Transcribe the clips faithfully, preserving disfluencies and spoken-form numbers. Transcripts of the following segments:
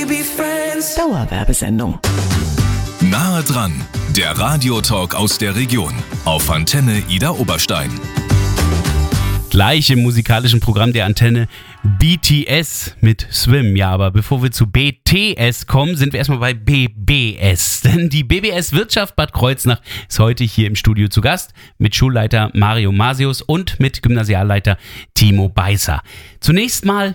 be friends. Dauerwerbesendung. Nahe dran, der Radiotalk aus der Region auf Antenne Ida Oberstein. Gleich im musikalischen Programm der Antenne B T S mit Swim. Ja, aber bevor wir zu B T S kommen, sind wir erstmal bei B B S. Denn die B B S Wirtschaft Bad Kreuznach ist heute hier im Studio zu Gast mit Schulleiter Mario Masius und mit Gymnasialleiter Timo Beißer. Zunächst mal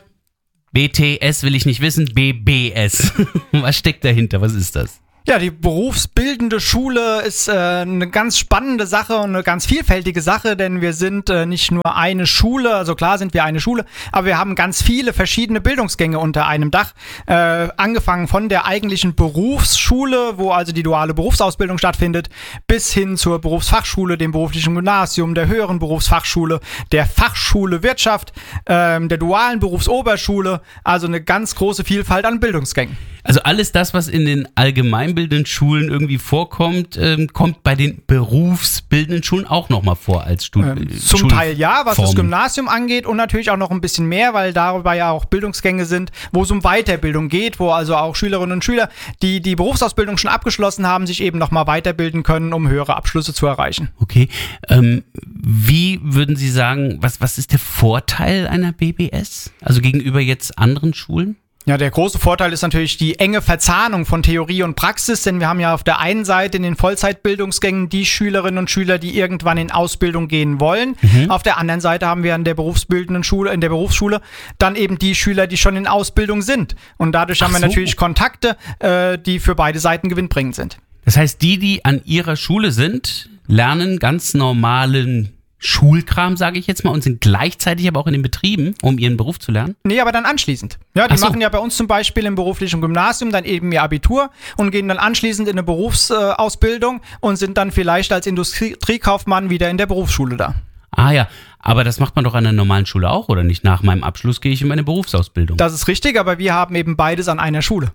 B T S will ich nicht wissen, B B S. Was steckt dahinter? Was ist das? Ja, die berufsbildende Schule ist äh, eine ganz spannende Sache und eine ganz vielfältige Sache, denn wir sind äh, nicht nur eine Schule, also klar sind wir eine Schule, aber wir haben ganz viele verschiedene Bildungsgänge unter einem Dach, äh, angefangen von der eigentlichen Berufsschule, wo also die duale Berufsausbildung stattfindet, bis hin zur Berufsfachschule, dem beruflichen Gymnasium, der höheren Berufsfachschule, der Fachschule Wirtschaft, äh, der dualen Berufsoberschule, also eine ganz große Vielfalt an Bildungsgängen. Also alles das, was in den allgemeinbildenden Schulen irgendwie vorkommt, ähm, kommt bei den berufsbildenden Schulen auch nochmal vor als Studium. Ähm, zum Schulform. Teil ja, was das Gymnasium angeht und natürlich auch noch ein bisschen mehr, weil darüber ja auch Bildungsgänge sind, wo es um Weiterbildung geht, wo also auch Schülerinnen und Schüler, die die Berufsausbildung schon abgeschlossen haben, sich eben nochmal weiterbilden können, um höhere Abschlüsse zu erreichen. Okay, ähm, wie würden Sie sagen, was, was ist der Vorteil einer B B S? Also gegenüber jetzt anderen Schulen? Ja, der große Vorteil ist natürlich die enge Verzahnung von Theorie und Praxis, denn wir haben ja auf der einen Seite in den Vollzeitbildungsgängen die Schülerinnen und Schüler, die irgendwann in Ausbildung gehen wollen. Mhm. Auf der anderen Seite haben wir in der berufsbildenden Schule, in der Berufsschule dann eben die Schüler, die schon in Ausbildung sind. Und dadurch Ach haben wir so. natürlich Kontakte, äh, die für beide Seiten gewinnbringend sind. Das heißt, die, die an ihrer Schule sind, lernen ganz normalen Schulkram, sage ich jetzt mal, und sind gleichzeitig aber auch in den Betrieben, um ihren Beruf zu lernen? Nee, aber dann anschließend. Ja, die so. machen ja bei uns zum Beispiel im beruflichen Gymnasium dann eben ihr Abitur und gehen dann anschließend in eine Berufsausbildung und sind dann vielleicht als Industriekaufmann wieder in der Berufsschule da. Ah ja, aber das macht man doch an einer normalen Schule auch, oder nicht? Nach meinem Abschluss gehe ich in meine Berufsausbildung. Das ist richtig, aber wir haben eben beides an einer Schule.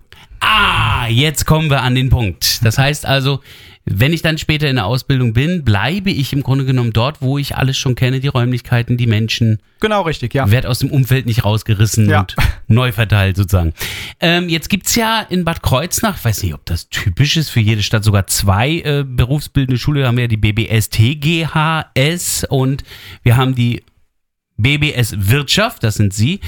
Ah, jetzt kommen wir an den Punkt. Das heißt also, wenn ich dann später in der Ausbildung bin, bleibe ich im Grunde genommen dort, wo ich alles schon kenne, die Räumlichkeiten, die Menschen. Genau, richtig, ja. Werd aus dem Umfeld nicht rausgerissen ja. und neu verteilt sozusagen. Ähm, jetzt gibt's ja in Bad Kreuznach, ich weiß nicht, ob das typisch ist für jede Stadt, sogar zwei äh, berufsbildende Schulen. Da haben wir ja die B B S T G H S und wir haben die B B S Wirtschaft, das sind Sie.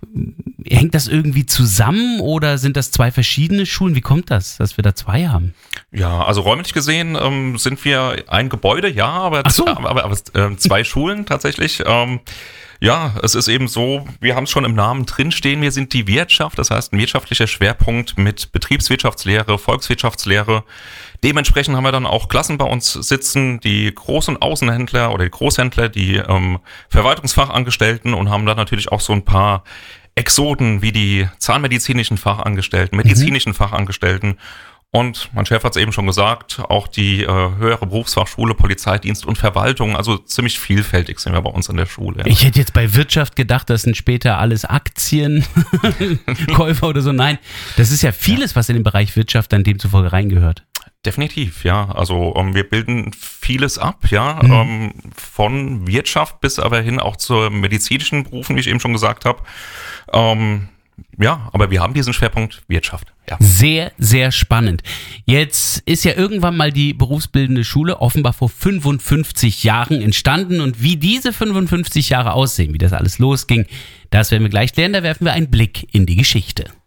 Hängt das irgendwie zusammen oder sind das zwei verschiedene Schulen? Wie kommt das, dass wir da zwei haben? Ja, also räumlich gesehen ähm, sind wir ein Gebäude, ja, aber, Ach so. aber, aber, aber äh, zwei Schulen tatsächlich. Ähm, ja, es ist eben so, wir haben es schon im Namen drinstehen, wir sind die Wirtschaft, das heißt ein wirtschaftlicher Schwerpunkt mit Betriebswirtschaftslehre, Volkswirtschaftslehre. Dementsprechend haben wir dann auch Klassen bei uns sitzen, die Groß- und Außenhändler oder die Großhändler, die ähm, Verwaltungsfachangestellten und haben dann natürlich auch so ein paar Exoten wie die zahnmedizinischen Fachangestellten, medizinischen mhm. Fachangestellten. Und mein Chef hat es eben schon gesagt, auch die äh, höhere Berufsfachschule, Polizeidienst und Verwaltung, also ziemlich vielfältig sind wir bei uns in der Schule. Ja. Ich hätte jetzt bei Wirtschaft gedacht, das sind später alles Aktienkäufer oder so. Nein, das ist ja vieles, ja. was in den Bereich Wirtschaft dann demzufolge reingehört. Definitiv, ja. Also um, wir bilden vieles ab, ja, mhm. um, von Wirtschaft bis aber hin auch zu medizinischen Berufen, wie ich eben schon gesagt habe. Um, Ja, aber wir haben diesen Schwerpunkt Wirtschaft. Ja. Sehr, sehr spannend. Jetzt ist ja irgendwann mal die berufsbildende Schule offenbar vor fünfundfünfzig Jahren entstanden. Und wie diese fünfundfünfzig Jahre aussehen, wie das alles losging, das werden wir gleich lernen. Da werfen wir einen Blick in die Geschichte.